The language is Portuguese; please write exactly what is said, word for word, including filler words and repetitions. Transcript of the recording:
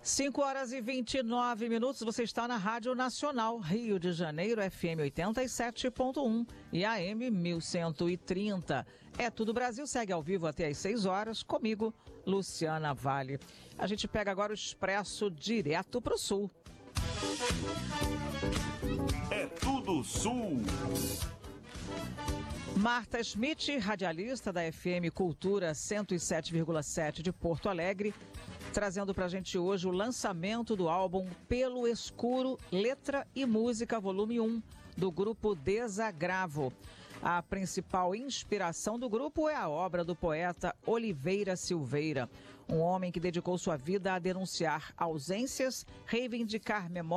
cinco horas e vinte e nove minutos, você está na Rádio Nacional, Rio de Janeiro, F M oitenta e sete ponto um e A M mil cento e trinta. É Tudo Brasil, segue ao vivo até às seis horas, comigo, Luciana Vale. A gente pega agora o Expresso direto para o Sul. É Tudo Sul. Marta Schmidt, radialista da F M Cultura cento e sete vírgula sete de Porto Alegre, trazendo pra gente hoje o lançamento do álbum Pelo Escuro, Letra e Música, volume um, do grupo Desagravo. A principal inspiração do grupo é a obra do poeta Oliveira Silveira, um homem que dedicou sua vida a denunciar ausências, reivindicar memória